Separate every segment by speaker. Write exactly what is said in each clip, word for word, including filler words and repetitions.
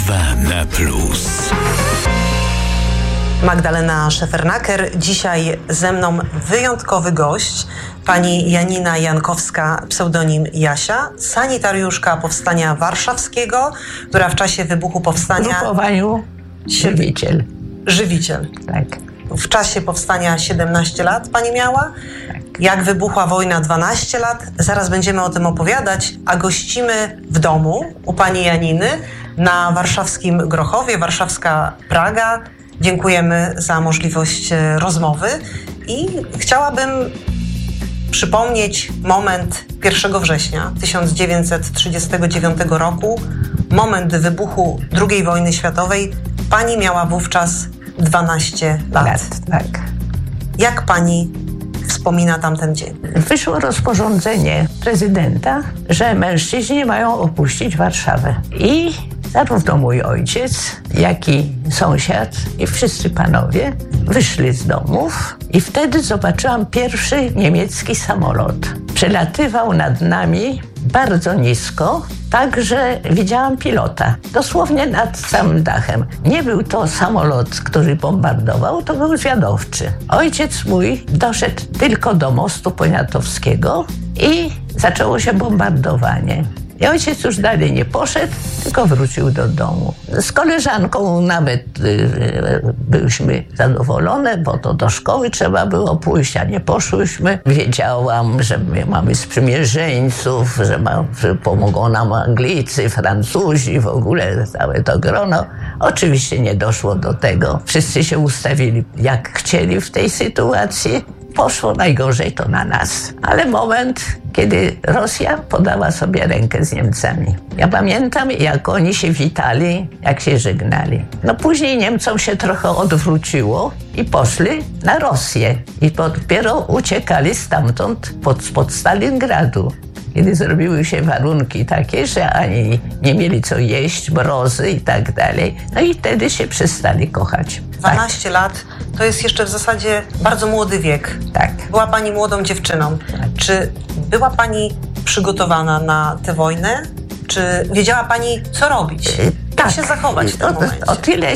Speaker 1: W plus.
Speaker 2: Magdalena Szefernaker. Dzisiaj ze mną wyjątkowy gość, pani Janina Jankowska, pseudonim Jasia, sanitariuszka Powstania Warszawskiego, która w czasie wybuchu powstania...
Speaker 3: W grupowaniu Żywiciel.
Speaker 2: Żywiciel.
Speaker 3: Tak.
Speaker 2: W czasie powstania siedemnaście lat pani miała.
Speaker 3: Tak.
Speaker 2: Jak wybuchła wojna, dwanaście lat. Zaraz będziemy o tym opowiadać, a gościmy w domu u pani Janiny na warszawskim Grochowie, warszawska Praga. Dziękujemy za możliwość rozmowy i chciałabym przypomnieć moment pierwszego września tysiąc dziewięćset trzydziestego dziewiątego roku, moment wybuchu drugiej wojny światowej. Pani miała wówczas dwanaście lat.
Speaker 3: lat tak.
Speaker 2: Jak pani wspomina tamten dzień?
Speaker 3: Wyszło rozporządzenie prezydenta, że mężczyźni mają opuścić Warszawę. I zarówno mój ojciec, jak i sąsiad i wszyscy panowie wyszli z domów i wtedy zobaczyłam pierwszy niemiecki samolot. Przelatywał nad nami bardzo nisko, tak że widziałam pilota, dosłownie nad samym dachem. Nie był to samolot, który bombardował, to był zwiadowczy. Ojciec mój doszedł tylko do mostu Poniatowskiego i zaczęło się bombardowanie. I ojciec już dalej nie poszedł, tylko wrócił do domu. Z koleżanką nawet y, byliśmy zadowolone, bo to do szkoły trzeba było pójść, a nie poszłyśmy. Wiedziałam, że my mamy sprzymierzeńców, że, ma, że pomogą nam Anglicy, Francuzi, w ogóle całe to grono. Oczywiście nie doszło do tego. Wszyscy się ustawili jak chcieli w tej sytuacji. Poszło najgorzej to na nas. Ale moment, kiedy Rosja podała sobie rękę z Niemcami. Ja pamiętam, jak oni się witali, jak się żegnali. No później Niemcom się trochę odwróciło i poszli na Rosję. I dopiero uciekali stamtąd pod, pod Stalingradu. Kiedy zrobiły się warunki takie, że ani nie mieli co jeść, mrozy i tak dalej. No i wtedy się przestali kochać.
Speaker 2: dwanaście
Speaker 3: tak.
Speaker 2: lat to jest jeszcze w zasadzie bardzo młody wiek.
Speaker 3: Tak.
Speaker 2: Była pani młodą dziewczyną.
Speaker 3: Tak.
Speaker 2: Czy była pani przygotowana na tę wojnę? Czy wiedziała pani, co robić? Jak
Speaker 3: tak.
Speaker 2: się zachować w tym
Speaker 3: o,
Speaker 2: momencie?
Speaker 3: o tyle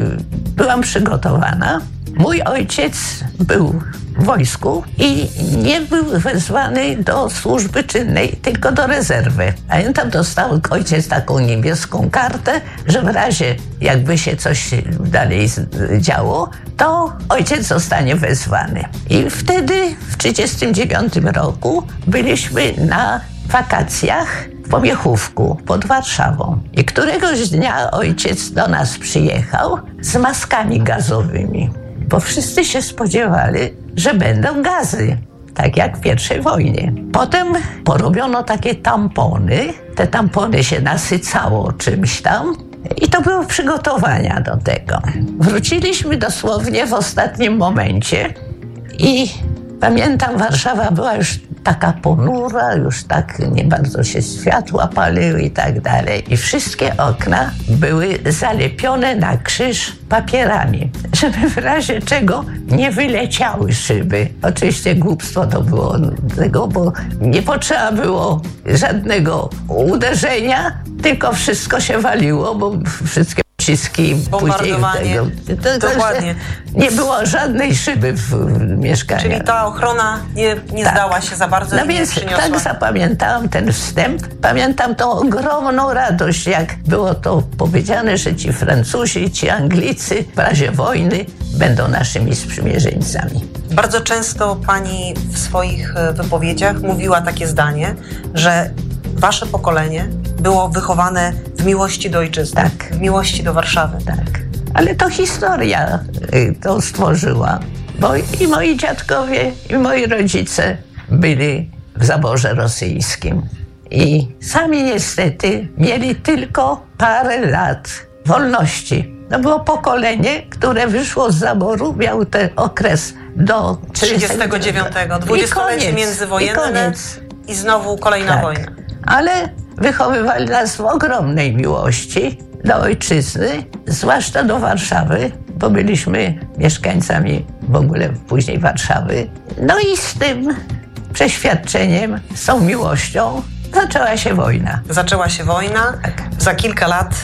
Speaker 3: byłam przygotowana. Mój ojciec był w wojsku i nie był wezwany do służby czynnej, tylko do rezerwy. Pamiętam, dostał ojciec taką niebieską kartę, że w razie jakby się coś dalej działo, to ojciec zostanie wezwany. I wtedy w trzydziestym dziewiątym roku byliśmy na wakacjach w Pomiechówku pod Warszawą. I któregoś dnia ojciec do nas przyjechał z maskami gazowymi, bo wszyscy się spodziewali, że będą gazy, tak jak w pierwszej wojnie. Potem porobiono takie tampony, te tampony się nasycało czymś tam i to były przygotowania do tego. Wróciliśmy dosłownie w ostatnim momencie i pamiętam, Warszawa była już taka ponura, już tak nie bardzo się światła paliły i tak dalej. I wszystkie okna były zalepione na krzyż papierami, żeby w razie czego nie wyleciały szyby. Oczywiście głupstwo to było tego, bo nie potrzeba było żadnego uderzenia, tylko wszystko się waliło, bo wszystkie pociski później tego. To, to,
Speaker 2: dokładnie.
Speaker 3: Nie było żadnej szyby w, w mieszkaniu.
Speaker 2: Czyli ta ochrona nie, nie
Speaker 3: tak.
Speaker 2: zdała się za bardzo
Speaker 3: No
Speaker 2: i
Speaker 3: więc
Speaker 2: nie przyniosła.
Speaker 3: tak zapamiętałam ten wstęp. Pamiętam tą ogromną radość, jak było to powiedziane, że ci Francuzi, ci Anglicy w razie wojny będą naszymi sprzymierzeńcami.
Speaker 2: Bardzo często pani w swoich wypowiedziach mówiła takie zdanie, że wasze pokolenie było wychowane w miłości do ojczyzny,
Speaker 3: Tak.
Speaker 2: w miłości do Warszawy.
Speaker 3: Tak. Ale to historia to stworzyła, bo i moi dziadkowie, i moi rodzice byli w zaborze rosyjskim. I sami niestety mieli tylko parę lat wolności. To było pokolenie, które wyszło z zaboru, miał ten okres do
Speaker 2: trzydziestego dziewiątego, dwudziestolecie międzywojenne i, i znowu kolejna
Speaker 3: tak.
Speaker 2: wojna.
Speaker 3: Ale wychowywali nas w ogromnej miłości do ojczyzny, zwłaszcza do Warszawy, bo byliśmy mieszkańcami w ogóle później Warszawy. No i z tym przeświadczeniem, z tą miłością zaczęła się wojna.
Speaker 2: Zaczęła się wojna.
Speaker 3: Tak.
Speaker 2: Za kilka lat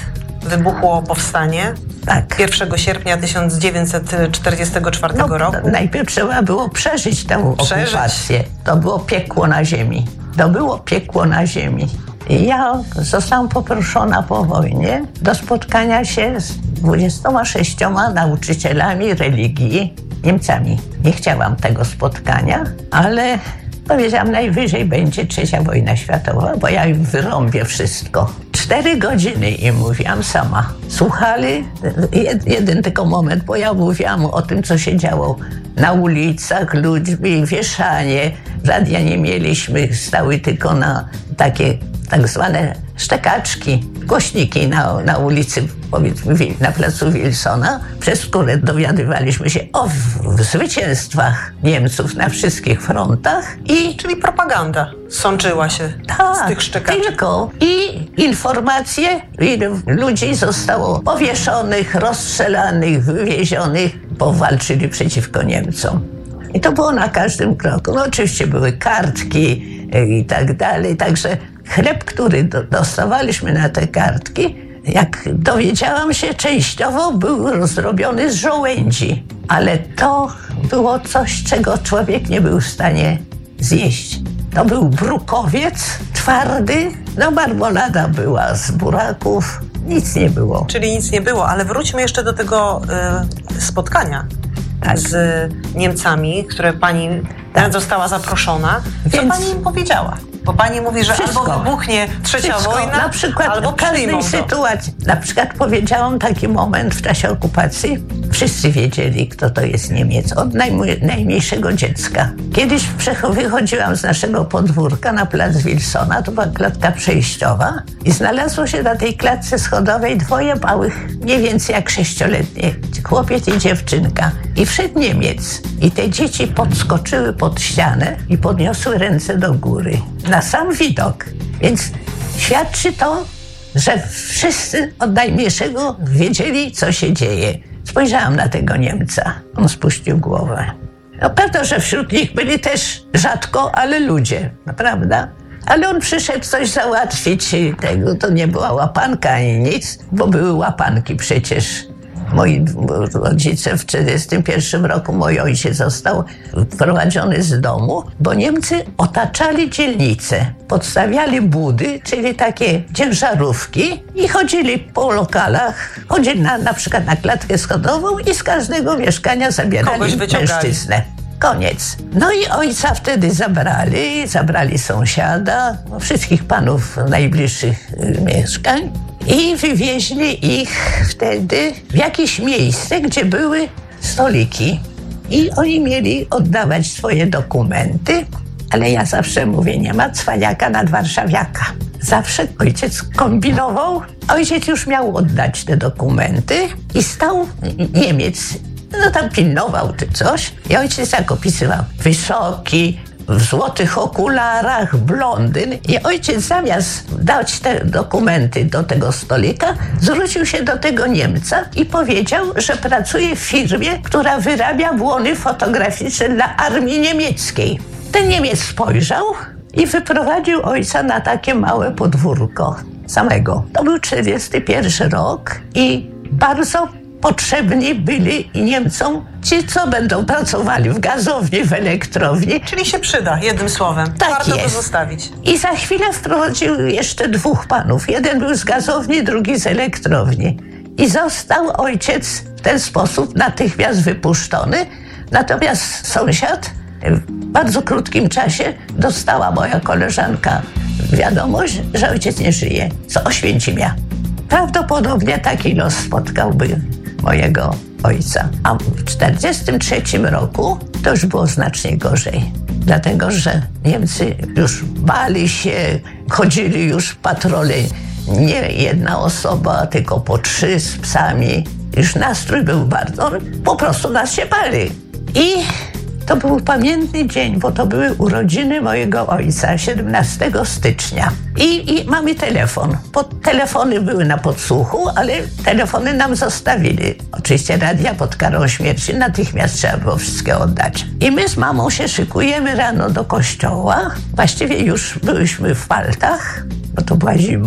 Speaker 2: wybuchło powstanie.
Speaker 3: Tak.
Speaker 2: pierwszego sierpnia tysiąc dziewięćset czterdziestego czwartego
Speaker 3: No,
Speaker 2: roku.
Speaker 3: najpierw trzeba było przeżyć tę
Speaker 2: Przeżyć.
Speaker 3: okupację. To było piekło na ziemi. To było piekło na ziemi. I ja zostałam poproszona po wojnie do spotkania się z dwudziestoma sześcioma nauczycielami religii Niemcami. Nie chciałam tego spotkania, ale powiedziałam, najwyżej będzie trzecia wojna światowa, bo ja im wyrąbię wszystko. Cztery godziny im mówiłam sama. Słuchali jed, jeden tylko moment, bo ja mówiłam o tym, co się działo na ulicach, ludźmi, wieszanie. Radia nie mieliśmy, stały tylko na takie tak zwane szczekaczki, głośniki na, na ulicy, powiedzmy na placu Wilsona, przez które dowiadywaliśmy się o w, w zwycięstwach Niemców na wszystkich frontach i
Speaker 2: Czyli propaganda sączyła się
Speaker 3: tak,
Speaker 2: z tych szczekaczy.
Speaker 3: tylko i informacje, ile ludzi zostało powieszonych, rozstrzelanych, wywiezionych, bo walczyli przeciwko Niemcom. I to było na każdym kroku. No oczywiście były kartki i tak dalej, także chleb, który do, dostawaliśmy na te kartki, jak dowiedziałam się, częściowo był zrobiony z żołędzi, ale to było coś, czego człowiek nie był w stanie zjeść. To był brukowiec twardy, no marmolada była z buraków, nic nie było.
Speaker 2: Czyli nic nie było, ale wróćmy jeszcze do tego y, spotkania
Speaker 3: Tak.
Speaker 2: z Niemcami, które pani
Speaker 3: Tak.
Speaker 2: została zaproszona. Co
Speaker 3: Więc-
Speaker 2: pani im powiedziała? Bo pani mówi, że
Speaker 3: Wszystko.
Speaker 2: albo wybuchnie trzecia
Speaker 3: Wszystko.
Speaker 2: wojna,
Speaker 3: Na przykład
Speaker 2: albo
Speaker 3: w każdej
Speaker 2: przyjmą to.
Speaker 3: sytuacji. Na przykład powiedziałam taki moment w czasie okupacji. Wszyscy wiedzieli, kto to jest Niemiec, od najm- najmniejszego dziecka. Kiedyś przecho- wychodziłam z naszego podwórka na plac Wilsona, to była klatka przejściowa i znalazło się na tej klatce schodowej dwoje małych, mniej więcej jak sześcioletnie, chłopiec i dziewczynka. I wszedł Niemiec. I te dzieci podskoczyły pod ścianę i podniosły ręce do góry. Na sam widok. Więc świadczy to, że wszyscy od najmniejszego wiedzieli, co się dzieje. Spojrzałam na tego Niemca. On spuścił głowę. No pewno, że wśród nich byli też rzadko, ale ludzie, prawda? Ale on przyszedł coś załatwić i tego, to nie była łapanka ani nic, bo były łapanki przecież. Moi rodzice w czterdziestym pierwszym roku, mój ojciec został wprowadzony z domu, bo Niemcy otaczali dzielnicę, podstawiali budy, czyli takie ciężarówki i chodzili po lokalach, chodzili na, na przykład na klatkę schodową i z każdego mieszkania
Speaker 2: Kogoś
Speaker 3: zabierali
Speaker 2: wyciągali.
Speaker 3: mężczyznę. Koniec. No i ojca wtedy zabrali, zabrali sąsiada, wszystkich panów najbliższych y, mieszkań i wywieźli ich wtedy w jakieś miejsce, gdzie były stoliki. I oni mieli oddawać swoje dokumenty, ale ja zawsze mówię, nie ma cwaniaka nad warszawiaka. Zawsze ojciec kombinował, ojciec już miał oddać te dokumenty i stał Niemiec. No tam pilnował czy coś i ojciec tak opisywał. Wysoki, w złotych okularach, blondyn. I ojciec zamiast dać te dokumenty do tego stolika, zwrócił się do tego Niemca i powiedział, że pracuje w firmie, która wyrabia błony fotograficzne dla armii niemieckiej. Ten Niemiec spojrzał i wyprowadził ojca na takie małe podwórko samego. To był czterdziesty pierwszy rok i bardzo potrzebni byli Niemcom ci, co będą pracowali w gazowni, w elektrowni.
Speaker 2: Czyli się przyda, jednym słowem.
Speaker 3: Tak
Speaker 2: Warto to
Speaker 3: jest.
Speaker 2: zostawić.
Speaker 3: I za chwilę wprowadził jeszcze dwóch panów. Jeden był z gazowni, drugi z elektrowni. I został ojciec w ten sposób natychmiast wypuszczony. Natomiast sąsiad w bardzo krótkim czasie dostała moja koleżanka wiadomość, że ojciec nie żyje. Z Oświęcimia. Prawdopodobnie taki los spotkałby mojego ojca. A w czterdziestym trzecim roku to już było znacznie gorzej. Dlatego, że Niemcy już bali się, chodzili już patrole. Nie jedna osoba, tylko po trzy z psami. Już nastrój był bardzo, po prostu nas się bali. I to był pamiętny dzień, bo to były urodziny mojego ojca, siedemnastego stycznia. I, i mamy telefon. Pod, telefony były na podsłuchu, ale telefony nam zostawili. Oczywiście radia pod karą śmierci, natychmiast trzeba było wszystkie oddać. I my z mamą się szykujemy rano do kościoła. Właściwie już byliśmy w paltach, bo to była zima.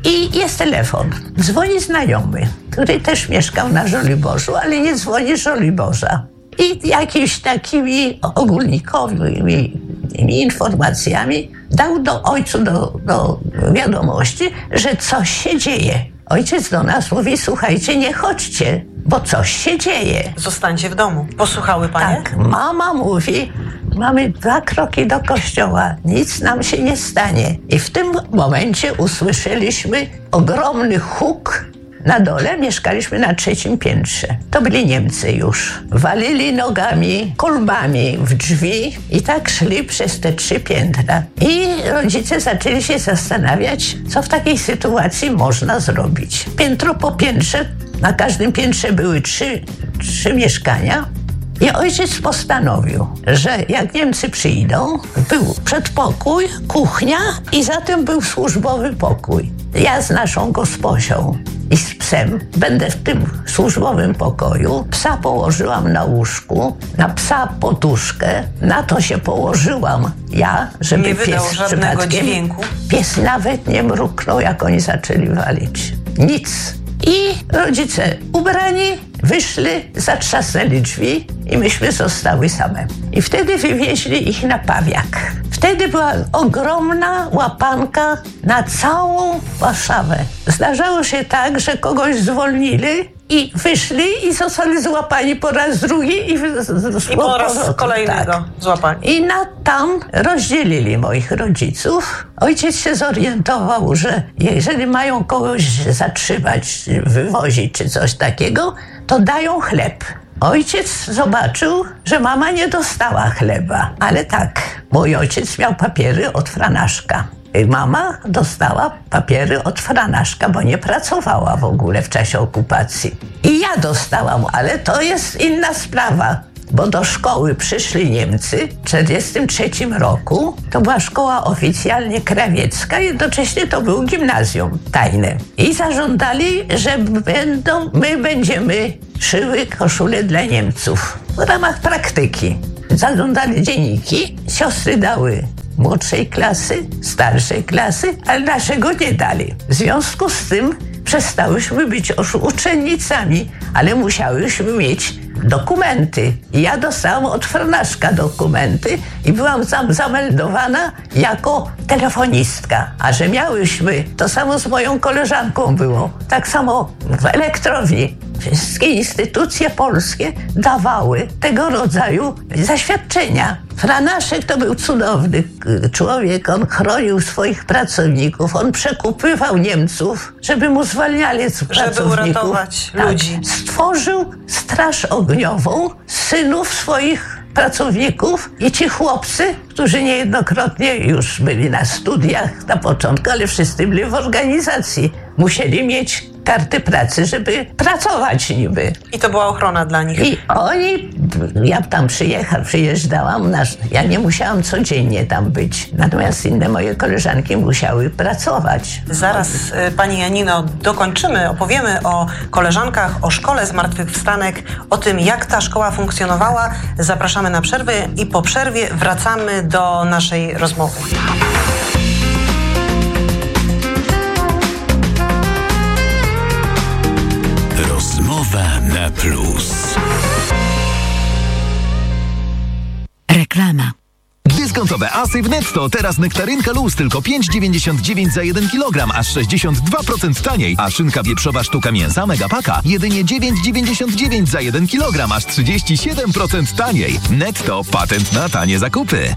Speaker 3: I jest telefon. Dzwoni znajomy, który też mieszkał na Żoliborzu, ale nie dzwoni z Żoliborza. I jakimiś takimi ogólnikowymi informacjami dał do ojcu do, do wiadomości, że coś się dzieje. Ojciec do nas mówi, słuchajcie, nie chodźcie, bo coś się dzieje.
Speaker 2: Zostańcie w domu. Posłuchały panie?
Speaker 3: Tak, mama mówi, mamy dwa kroki do kościoła, nic nam się nie stanie. I w tym momencie usłyszeliśmy ogromny huk. Na dole mieszkaliśmy na trzecim piętrze. To byli Niemcy już. Walili nogami, kolbami w drzwi i tak szli przez te trzy piętra. I rodzice zaczęli się zastanawiać, co w takiej sytuacji można zrobić. Piętro po piętrze, na każdym piętrze były trzy, trzy mieszkania. I ojciec postanowił, że jak Niemcy przyjdą, był przedpokój, kuchnia i zatem był służbowy pokój. Ja z naszą gosposią i z psem będę w tym służbowym pokoju. Psa położyłam na łóżku, na psa poduszkę. Na to się położyłam ja, żeby
Speaker 2: nie wydał
Speaker 3: pies
Speaker 2: żadnego dźwięku.
Speaker 3: Pies nawet nie mruknął, jak oni zaczęli walić. Nic. I rodzice ubrani wyszli, zatrzasnęli drzwi i myśmy zostały same. I wtedy wywieźli ich na Pawiak. Wtedy była ogromna łapanka na całą Warszawę. Zdarzało się tak, że kogoś zwolnili i wyszli i zostali złapani po raz drugi i, z,
Speaker 2: I po raz kolejnego tak. złapani.
Speaker 3: I na tam rozdzielili moich rodziców. Ojciec się zorientował, że jeżeli mają kogoś zatrzymać, wywozić czy coś takiego, to dają chleb. Ojciec zobaczył, że mama nie dostała chleba, ale tak, mój ojciec miał papiery od Franaszka. Mama dostała papiery od Franaszka, bo nie pracowała w ogóle w czasie okupacji. I ja dostałam, ale to jest inna sprawa, bo do szkoły przyszli Niemcy w tysiąc dziewięćset czterdziestym trzecim roku. To była szkoła oficjalnie krawiecka, jednocześnie to był gimnazjum tajne. I zażądali, że będą, my będziemy szyły koszule dla Niemców w ramach praktyki. Zażądali dzienniki, siostry dały młodszej klasy, starszej klasy, ale naszego nie dali. W związku z tym przestałyśmy być uczennicami, ale musiałyśmy mieć dokumenty. I ja dostałam od Franaszka dokumenty i byłam tam zameldowana jako telefonistka. A że miałyśmy, to samo z moją koleżanką było, tak samo w elektrowni. Wszystkie instytucje polskie dawały tego rodzaju zaświadczenia. Franaszek to był cudowny człowiek, on chronił swoich pracowników, on przekupywał Niemców, żeby mu zwalniali z pracowników.
Speaker 2: Żeby uratować
Speaker 3: tak.
Speaker 2: ludzi.
Speaker 3: Stworzył straż ogniową synów swoich pracowników i ci chłopcy, którzy niejednokrotnie już byli na studiach na początku, ale wszyscy byli w organizacji, musieli mieć karty pracy, żeby pracować niby.
Speaker 2: I to była ochrona dla nich.
Speaker 3: I oni, ja tam przyjechałam, przyjeżdżałam, na, ja nie musiałam codziennie tam być. Natomiast inne moje koleżanki musiały pracować.
Speaker 2: Zaraz, pani Janino, dokończymy, opowiemy o koleżankach, o szkole Zmartwychwstanek, o tym, jak ta szkoła funkcjonowała. Zapraszamy na przerwę i po przerwie wracamy do naszej rozmowy.
Speaker 1: Rozmowa na plus.
Speaker 4: Reklama.
Speaker 5: Dyskontowe asy w Netto. Teraz nektarynka luz tylko pięć dziewięćdziesiąt dziewięć za jeden kilogram, aż sześćdziesiąt dwa procent taniej. A szynka wieprzowa sztuka mięsa Megapaka jedynie dziewięć dziewięćdziesiąt dziewięć za jeden kilogram, aż trzydzieści siedem procent taniej. Netto. Patent na tanie zakupy.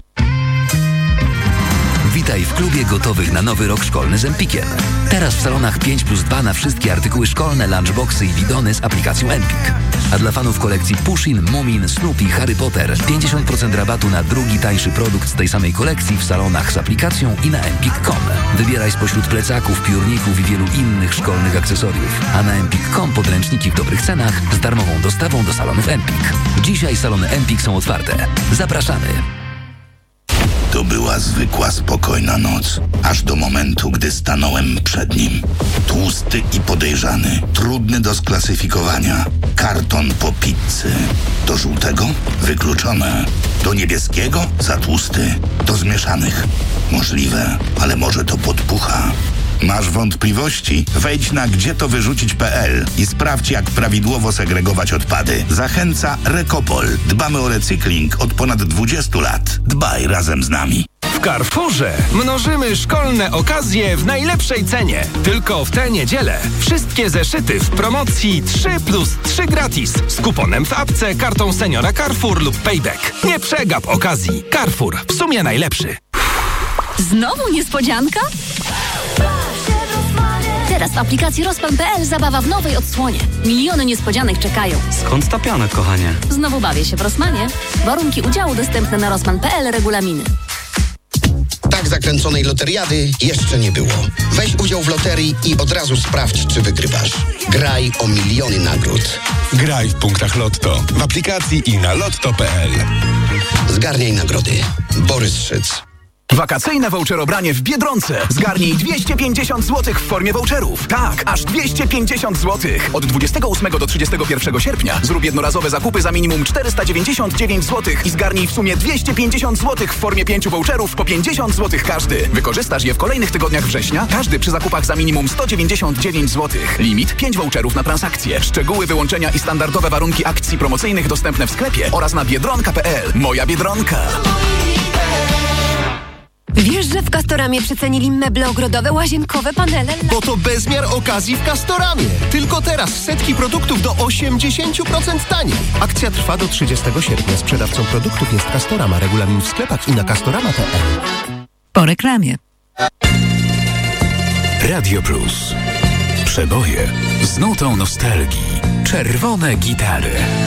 Speaker 4: Witaj w klubie gotowych na nowy rok szkolny z Empikiem. Teraz w salonach pięć plus dwa na wszystkie artykuły szkolne, lunchboxy i bidony z aplikacją Empik. A dla fanów kolekcji Pushin, Mumin, Snoopy, Harry Potter pięćdziesiąt procent rabatu na drugi tańszy produkt z tej samej kolekcji w salonach z aplikacją i na empik kropka com. Wybieraj spośród plecaków, piórników i wielu innych szkolnych akcesoriów. A na empik kropka com podręczniki w dobrych cenach z darmową dostawą do salonów Empik. Dzisiaj salony Empik są otwarte. Zapraszamy.
Speaker 1: To była zwykła, spokojna noc, aż do momentu, gdy stanąłem przed nim. Tłusty i podejrzany, trudny do sklasyfikowania. Karton po pizzy. Do żółtego? Wykluczone. Do niebieskiego? Za tłusty. Do zmieszanych? Możliwe, ale może to podpucha. Masz wątpliwości? Wejdź na gdzie to wyrzucić kropka pe el i sprawdź, jak prawidłowo segregować odpady. Zachęca Recopol. Dbamy o recykling od ponad dwudziestu lat. Dbaj razem z nami.
Speaker 6: W Carrefourze mnożymy szkolne okazje w najlepszej cenie. Tylko w tę niedzielę wszystkie zeszyty w promocji trzy plus trzy gratis z kuponem w apce, kartą seniora Carrefour lub Payback. Nie przegap okazji. Carrefour, w sumie najlepszy.
Speaker 7: Znowu niespodzianka? Teraz w aplikacji Rosman kropka pe el zabawa w nowej odsłonie. Miliony niespodzianek czekają.
Speaker 8: Skąd ta piana, kochanie?
Speaker 7: Znowu bawię się w Rosmanie. Warunki udziału dostępne na rosman kropka pe el, regulaminy.
Speaker 9: Tak zakręconej loteriady jeszcze nie było. Weź udział w loterii i od razu sprawdź, czy wygrywasz. Graj o miliony nagród.
Speaker 10: Graj w punktach Lotto, w aplikacji i na lotto kropka pe el.
Speaker 9: Zgarniaj nagrody. Borys Szyc.
Speaker 5: Wakacyjne voucherobranie w Biedronce. Zgarnij dwieście pięćdziesiąt złotych w formie voucherów. Tak, aż dwieście pięćdziesiąt złotych. Od dwudziestego ósmego do trzydziestego pierwszego sierpnia zrób jednorazowe zakupy za minimum czterysta dziewięćdziesiąt dziewięć złotych i zgarnij w sumie dwieście pięćdziesiąt złotych w formie pięciu voucherów po pięćdziesiąt złotych każdy. Wykorzystasz je w kolejnych tygodniach września, każdy przy zakupach za minimum sto dziewięćdziesiąt dziewięć złotych. Limit pięć voucherów na transakcję. Szczegóły, wyłączenia i standardowe warunki akcji promocyjnych dostępne w sklepie oraz na biedronka kropka pe el. Moja Biedronka.
Speaker 11: Wiesz, że w Castoramie przecenili meble ogrodowe, łazienkowe, panele?
Speaker 12: Bo to bezmiar okazji w Castoramie. Tylko teraz setki produktów do osiemdziesiąt procent taniej. Akcja trwa do trzydziestego sierpnia. Sprzedawcą produktów jest Castorama. Regulamin w sklepach i na castorama kropka pe el.
Speaker 13: Po reklamie.
Speaker 4: Radio Plus. Przeboje z nutą nostalgii. Czerwone gitary.